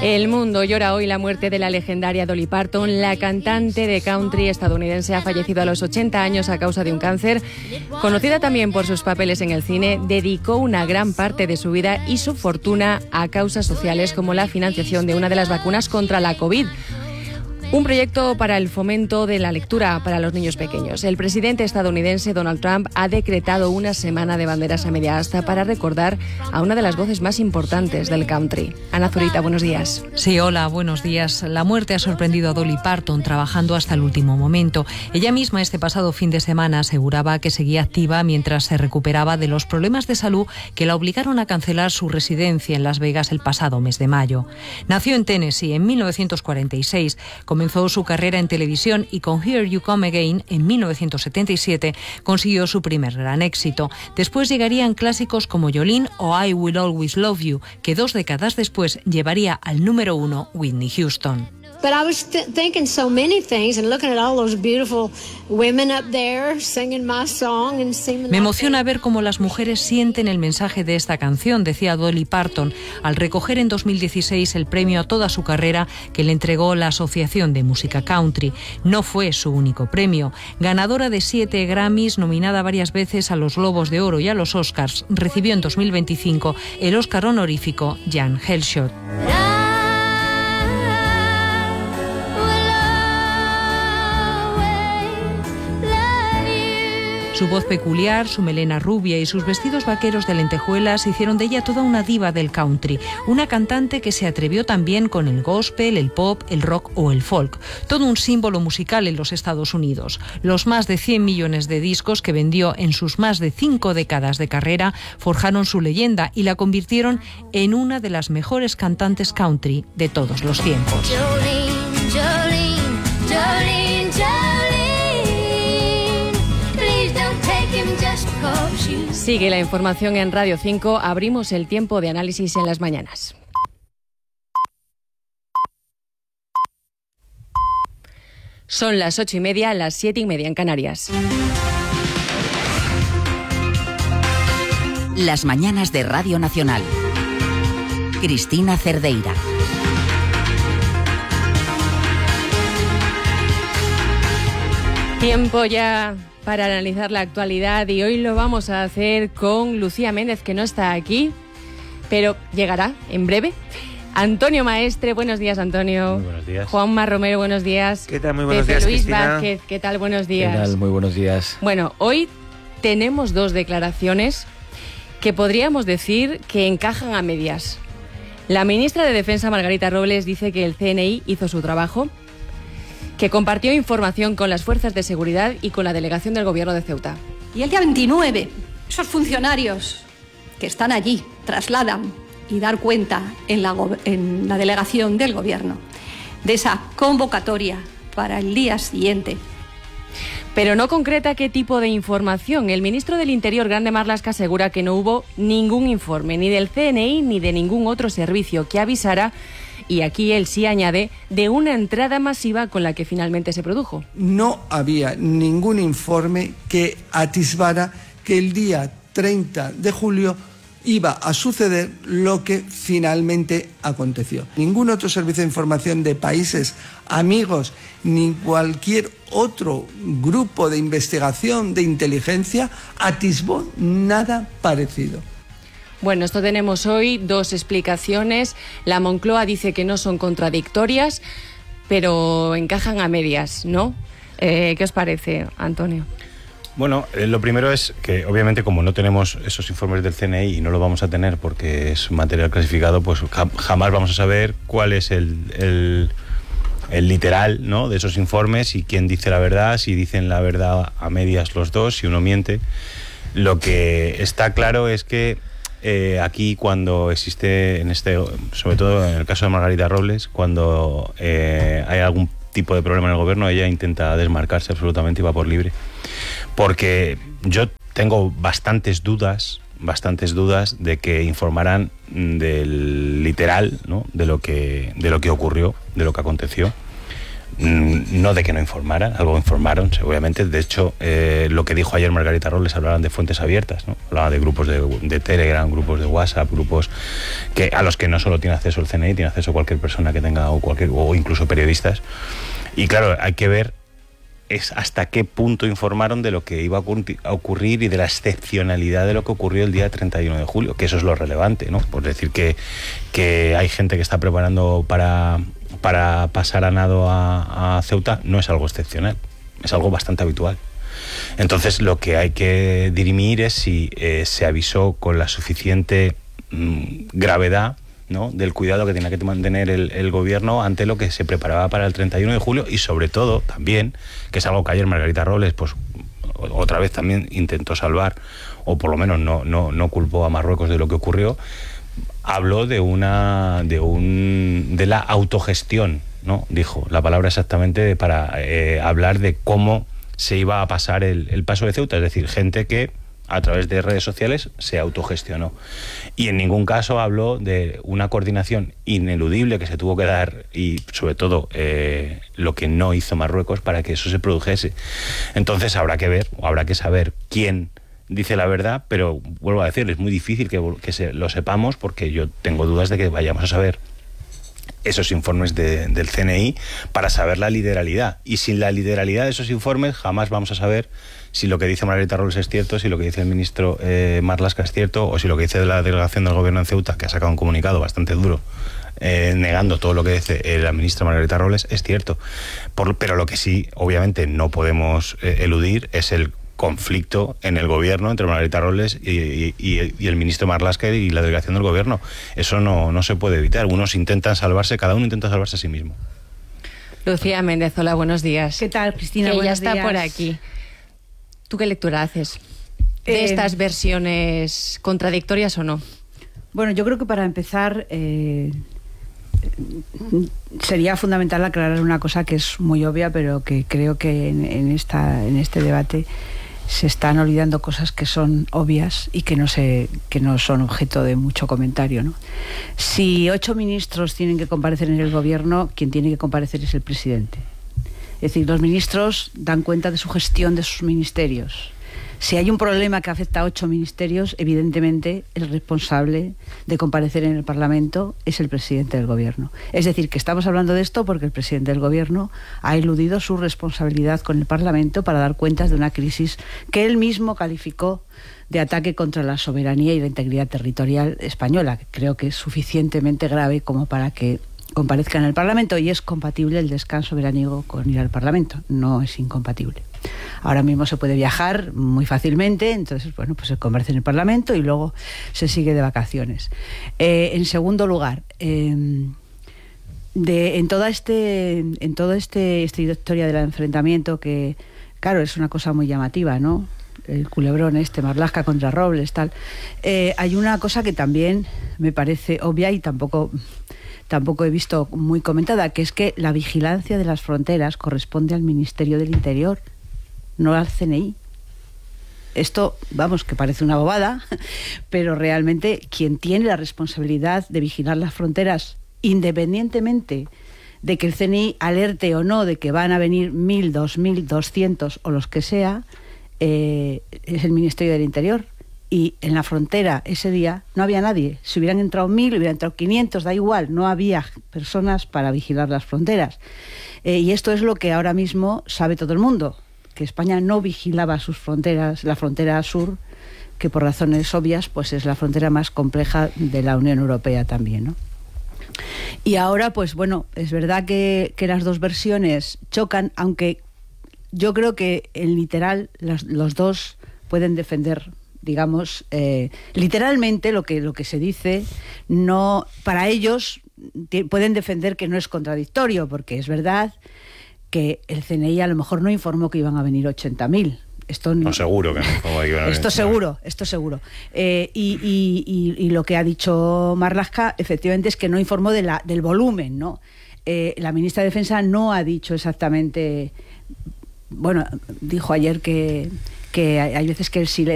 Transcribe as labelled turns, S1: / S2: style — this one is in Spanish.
S1: El mundo llora hoy la muerte de la legendaria Dolly Parton. La cantante de country estadounidense ha fallecido a los 80 años a causa de un cáncer. Conocida también por sus papeles en el cine, dedicó una gran parte de su vida y su fortuna a causas sociales como la financiación de una de las vacunas contra la COVID. Un proyecto para el fomento de la lectura para los niños pequeños. El presidente estadounidense Donald Trump ha decretado una semana de banderas a media asta para recordar a una de las voces más importantes del country. Ana Zurita, buenos días.
S2: Sí, hola, buenos días. La muerte ha sorprendido a Dolly Parton trabajando hasta el último momento. Ella misma este pasado fin de semana aseguraba que seguía activa mientras se recuperaba de los problemas de salud que la obligaron a cancelar su residencia en Las Vegas el pasado mes de mayo. Nació en Tennessee en 1946. Comenzó su carrera en televisión y con Here You Come Again en 1977 consiguió su primer gran éxito. Después llegarían clásicos como Jolene o I Will Always Love You, que 2 décadas después llevaría al número 1 Whitney Houston.
S3: But I was thinking so many things and looking at all those beautiful women up there singing my song and singing.
S2: Me emociona ver cómo las mujeres sienten el mensaje de esta canción, decía Dolly Parton, al recoger en 2016 el premio a toda su carrera que le entregó la Asociación de Música Country. No fue su único premio. Ganadora de 7 Grammys, nominada varias veces a los Globos de Oro y a los Oscars, recibió en 2025 el Oscar honorífico Jan Hellshot. Su voz peculiar, su melena rubia y sus vestidos vaqueros de lentejuelas hicieron de ella toda una diva del country, una cantante que se atrevió también con el gospel, el pop, el rock o el folk, todo un símbolo musical en los Estados Unidos. Los más de 100 millones de discos que vendió en sus más de 5 décadas de carrera forjaron su leyenda y la convirtieron en una de las mejores cantantes country de todos los tiempos.
S3: Jolene, Jolene, Jolene, Jolene.
S1: Sigue la información en Radio 5. Abrimos el tiempo de análisis en las mañanas. Son las 8:30, las 7:30 en Canarias.
S4: Las mañanas de Radio Nacional. Cristina Cerdeira.
S1: Tiempo ya para analizar la actualidad y hoy lo vamos a hacer con Lucía Méndez, que no está aquí, pero llegará en breve. Antonio Maestre, buenos días, Antonio.
S5: Muy buenos días.
S1: Juanma Romero, buenos días.
S5: ¿Qué tal? Muy buenos
S1: Pepe
S5: días,
S1: Luis
S5: Cristina.
S1: Vázquez, ¿qué tal? Buenos días.
S6: ¿Qué tal? Muy buenos días.
S1: Bueno, hoy tenemos 2 declaraciones que podríamos decir que encajan a medias. La ministra de Defensa, Margarita Robles, dice que el CNI hizo su trabajo, que compartió información con las fuerzas de seguridad y con la delegación del gobierno de Ceuta.
S7: Y el día 29, esos funcionarios que están allí trasladan y dar cuenta en la delegación del gobierno de esa convocatoria para el día siguiente.
S1: Pero no concreta qué tipo de información. El ministro del Interior, Grande Marlaska, asegura que no hubo ningún informe, ni del CNI ni de ningún otro servicio que avisara, y aquí él sí añade, de una entrada masiva con la que finalmente se produjo.
S8: No había ningún informe que atisbara que el día 30 de julio iba a suceder lo que finalmente aconteció. Ningún otro servicio de información de países amigos ni cualquier otro grupo de investigación de inteligencia atisbó nada parecido.
S1: Bueno, esto tenemos hoy 2 explicaciones. La Moncloa dice que no son contradictorias, pero encajan a medias, ¿no? ¿Qué os parece, Antonio?
S5: Bueno, lo primero es que obviamente como no tenemos esos informes del CNI y no lo vamos a tener porque es material clasificado, pues jamás vamos a saber cuál es el literal, ¿no?, de esos informes y quién dice la verdad, si dicen la verdad a medias los dos, si uno miente. Lo que está claro es que aquí cuando existe, sobre todo en el caso de Margarita Robles, cuando hay algún tipo de problema en el gobierno, ella intenta desmarcarse absolutamente y va por libre. Porque yo tengo bastantes dudas de que informaran del literal, ¿no?, de lo que ocurrió, de lo que aconteció. No de que no informaran, algo informaron seguramente. De hecho, lo que dijo ayer Margarita Robles, hablaban de fuentes abiertas, ¿no? Hablaban de grupos de Telegram, grupos de WhatsApp, grupos que a los que no solo tiene acceso el CNI, tiene acceso cualquier persona que tenga o incluso periodistas. Y claro, hay que ver hasta qué punto informaron de lo que iba a ocurrir y de la excepcionalidad de lo que ocurrió el día 31 de julio, que eso es lo relevante, ¿no? Por decir que hay gente que está preparando para pasar a nado a Ceuta, no es algo excepcional, es algo bastante habitual. Entonces lo que hay que dirimir es si se avisó con la suficiente gravedad, ¿no?, del cuidado que tenía que mantener el gobierno ante lo que se preparaba para el 31 de julio y sobre todo también, que es algo que ayer Margarita Robles pues otra vez también intentó salvar, o por lo menos no culpó a Marruecos de lo que ocurrió. Habló de la autogestión, ¿no? Dijo la palabra exactamente para hablar de cómo se iba a pasar el paso de Ceuta, es decir, gente que a través de redes sociales se autogestionó. Y en ningún caso habló de una coordinación ineludible que se tuvo que dar y sobre todo lo que no hizo Marruecos para que eso se produjese. Entonces habrá que ver, o habrá que saber quién dice la verdad, pero vuelvo a decir, es muy difícil que lo sepamos porque yo tengo dudas de que vayamos a saber esos informes del CNI para saber la literalidad. Y sin la literalidad de esos informes jamás vamos a saber si lo que dice Margarita Robles es cierto, si lo que dice el ministro Marlaska es cierto, o si lo que dice la delegación del gobierno en Ceuta, que ha sacado un comunicado bastante duro negando todo lo que dice la ministra Margarita Robles, es cierto. Pero lo que sí, obviamente, no podemos eludir es el conflicto en el gobierno entre Margarita Robles y el ministro Marlaska y la delegación del gobierno. Eso no se puede evitar. Unos intentan salvarse, cada uno intenta salvarse a sí mismo.
S1: Lucía Méndez, hola, buenos días.
S6: ¿Qué tal, Cristina?
S1: Que ya
S6: buenos
S1: está
S6: días.
S1: por aquí. ¿Tú qué lectura haces de estas versiones contradictorias o no?
S6: Bueno, yo creo que para empezar sería fundamental aclarar una cosa que es muy obvia, pero que creo que en este debate se están olvidando cosas que son obvias y que no son objeto de mucho comentario, ¿no? Si 8 ministros tienen que comparecer en el gobierno, quien tiene que comparecer es el presidente. Es decir, los ministros dan cuenta de su gestión de sus ministerios. Si hay un problema que afecta a 8 ministerios, evidentemente el responsable de comparecer en el Parlamento es el presidente del Gobierno. Es decir, que estamos hablando de esto porque el presidente del Gobierno ha eludido su responsabilidad con el Parlamento para dar cuentas de una crisis que él mismo calificó de ataque contra la soberanía y la integridad territorial española, que creo que es suficientemente grave como para que comparezca en el Parlamento, y es compatible el descanso veraniego con ir al Parlamento, no es incompatible. Ahora mismo se puede viajar muy fácilmente, entonces, bueno, pues se comparece en el Parlamento y luego se sigue de vacaciones. En segundo lugar, en toda esta historia del enfrentamiento, que claro, es una cosa muy llamativa, ¿no? El culebrón Marlaska contra Robles, tal. Hay una cosa que también me parece obvia y tampoco he visto muy comentada, que es que la vigilancia de las fronteras corresponde al Ministerio del Interior, no al CNI. Esto, vamos, que parece una bobada, pero realmente quien tiene la responsabilidad de vigilar las fronteras, independientemente de que el CNI alerte o no de que van a venir 1.000, 2.000, 200 o los que sea, es el Ministerio del Interior. Y en la frontera ese día no había nadie. Si hubieran entrado 1.000, hubieran entrado 500, da igual, no había personas para vigilar las fronteras. Y esto es lo que ahora mismo sabe todo el mundo, que España no vigilaba sus fronteras, la frontera sur, que por razones obvias pues es la frontera más compleja de la Unión Europea también, ¿no? Y ahora, pues bueno, es verdad que las dos versiones chocan, aunque yo creo que en literal los dos pueden defender, digamos, literalmente lo que se dice, no, para ellos pueden defender que no es contradictorio, porque es verdad que el CNI a lo mejor no informó que iban a venir 80.000. Esto no, seguro que no informó que iban a venir. Esto seguro. Y lo que ha dicho Marlaska, efectivamente, es que no informó del volumen, ¿no? La ministra de Defensa no ha dicho exactamente. Bueno, dijo ayer que hay veces que el silencio